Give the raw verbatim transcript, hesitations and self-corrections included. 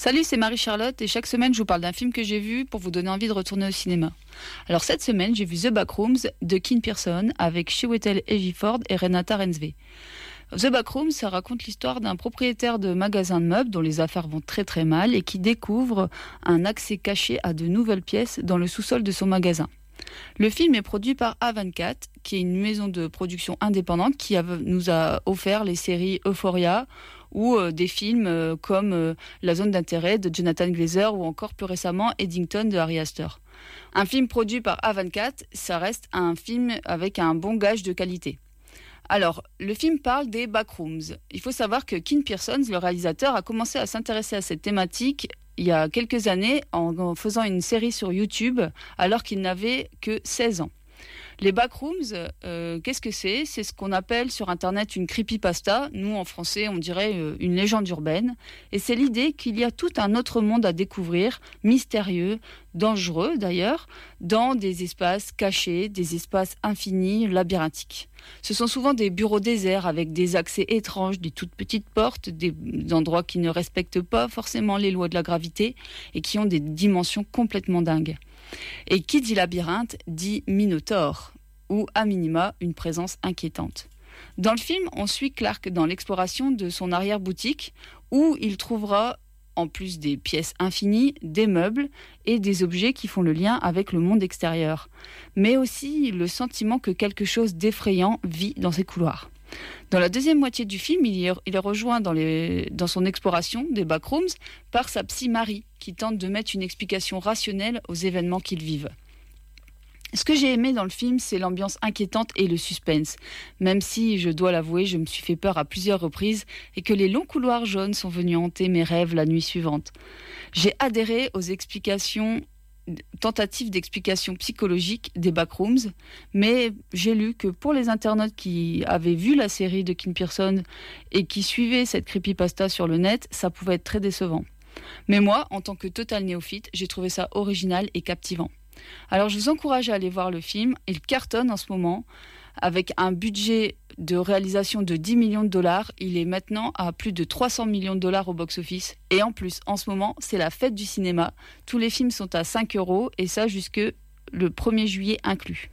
Salut, c'est Marie-Charlotte et chaque semaine je vous parle d'un film que j'ai vu pour vous donner envie de retourner au cinéma. Alors cette semaine j'ai vu The Backrooms de Kim Pearson avec Chiwetel Ejiofor et Renata Reinsve. The Backrooms, ça raconte l'histoire d'un propriétaire de magasin de meubles dont les affaires vont très très mal et qui découvre un accès caché à de nouvelles pièces dans le sous-sol de son magasin. Le film est produit par A vingt-quatre, qui est une maison de production indépendante qui a, nous a offert les séries Euphoria ou euh, des films euh, comme euh, La zone d'intérêt de Jonathan Glazer ou encore plus récemment Eddington de Ari Aster. Un film produit par A vingt-quatre, ça reste un film avec un bon gage de qualité. Alors, le film parle des backrooms. Il faut savoir que Kim Pearson, le réalisateur, a commencé à s'intéresser à cette thématique il y a quelques années en faisant une série sur YouTube alors qu'il n'avait que seize ans. Les backrooms, euh, qu'est-ce que c'est ? C'est ce qu'on appelle sur Internet une creepypasta. Nous, en français, on dirait euh, une légende urbaine. Et c'est l'idée qu'il y a tout un autre monde à découvrir, mystérieux, dangereux d'ailleurs, dans des espaces cachés, des espaces infinis, labyrinthiques. Ce sont souvent des bureaux déserts avec des accès étranges, des toutes petites portes, des endroits qui ne respectent pas forcément les lois de la gravité et qui ont des dimensions complètement dingues. Et qui dit labyrinthe dit minotaure, ou à minima une présence inquiétante. Dans le film, on suit Clark dans l'exploration de son arrière-boutique où il trouvera, en plus des pièces infinies, des meubles et des objets qui font le lien avec le monde extérieur, mais aussi le sentiment que quelque chose d'effrayant vit dans ces couloirs. Dans la deuxième moitié du film, il est, il est rejoint dans, les, dans son exploration des backrooms par sa psy Marie, qui tente de mettre une explication rationnelle aux événements qu'ils vivent. Ce que j'ai aimé dans le film, c'est l'ambiance inquiétante et le suspense, même si, je dois l'avouer, je me suis fait peur à plusieurs reprises et que les longs couloirs jaunes sont venus hanter mes rêves la nuit suivante. J'ai adhéré aux explications tentative d'explication psychologique des backrooms, mais j'ai lu que pour les internautes qui avaient vu la série de Kim Pearson et qui suivaient cette creepypasta sur le net, ça pouvait être très décevant. Mais moi, en tant que total néophyte, j'ai trouvé ça original et captivant. Alors je vous encourage à aller voir le film, il cartonne en ce moment, avec un budget de réalisation de dix millions de dollars, il est maintenant à plus de trois cents millions de dollars au box-office. Et en plus, en ce moment, c'est la fête du cinéma. Tous les films sont à cinq euros et ça jusque le premier juillet inclus.